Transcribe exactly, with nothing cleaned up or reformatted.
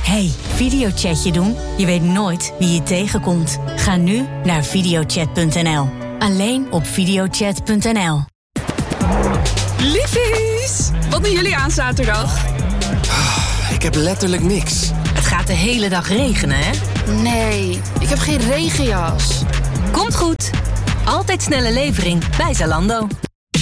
Hey, videochatje doen? Je weet nooit wie je tegenkomt. Ga nu naar videochat punt n l. Alleen op videochat punt n l. Liefies, wat doen jullie aan zaterdag? Ik heb letterlijk niks. Het gaat de hele dag regenen, hè? Nee, ik heb geen regenjas. Komt goed. Altijd snelle levering bij Zalando.